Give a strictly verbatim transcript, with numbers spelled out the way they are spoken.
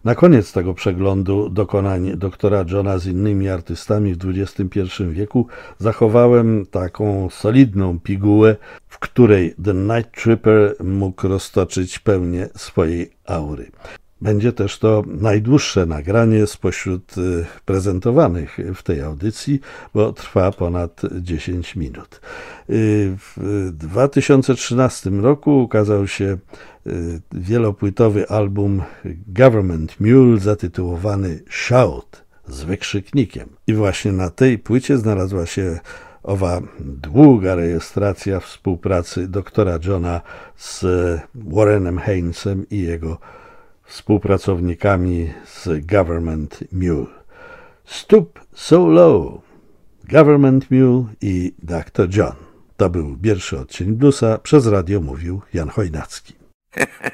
Na koniec tego przeglądu dokonań doktora Johna z innymi artystami w dwudziestym pierwszym wieku zachowałem taką solidną pigułę, w której The Night Tripper mógł roztoczyć pełnię swojej aury. Będzie też to najdłuższe nagranie spośród prezentowanych w tej audycji, bo trwa ponad dziesięć minut. W dwa tysiące trzynastym roku ukazał się wielopłytowy album Government Mule zatytułowany Shout z wykrzyknikiem. I właśnie na tej płycie znalazła się owa długa rejestracja współpracy doktora Johna z Warrenem Haynesem i jego współpracownikami z Government Mule. Stoop So Low, Government Mule i doktor John. To był pierwszy odcinek Bluesa. Przez radio mówił Jan Chojnacki.